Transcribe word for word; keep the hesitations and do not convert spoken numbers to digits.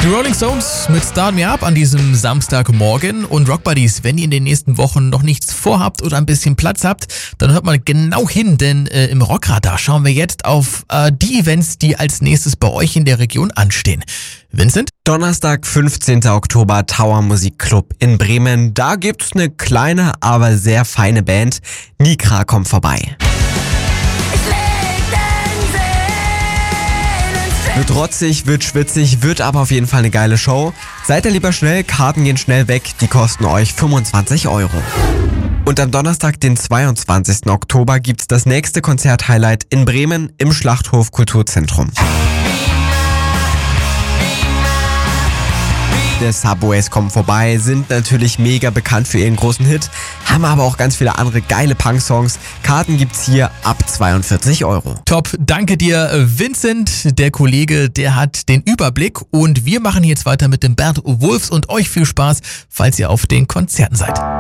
Die Rolling Stones mit Start Me Up an diesem Samstagmorgen. Und Rock Buddies, wenn ihr in den nächsten Wochen noch nichts vorhabt oder ein bisschen Platz habt, dann hört mal genau hin, denn äh, im Rockradar schauen wir jetzt auf äh, die Events, die als nächstes bei euch in der Region anstehen. Vincent? Donnerstag, fünfzehnten Oktober, Tower Musikclub in Bremen. Da gibt's eine kleine, aber sehr feine Band. Nikra kommt vorbei. Wird rotzig, wird schwitzig, wird aber auf jeden Fall eine geile Show. Seid ihr lieber schnell, Karten gehen schnell weg, die kosten euch fünfundzwanzig Euro. Und am Donnerstag, den zweiundzwanzigsten Oktober, gibt's das nächste Konzerthighlight in Bremen im Schlachthof Kulturzentrum. Die Subways kommen vorbei, sind natürlich mega bekannt für ihren großen Hit, haben aber auch ganz viele andere geile Punk-Songs. Karten gibt's hier ab zweiundvierzig Euro. Top, danke dir Vincent, der Kollege, der hat den Überblick und wir machen jetzt weiter mit dem Bert Wolfs und euch viel Spaß, falls ihr auf den Konzerten seid.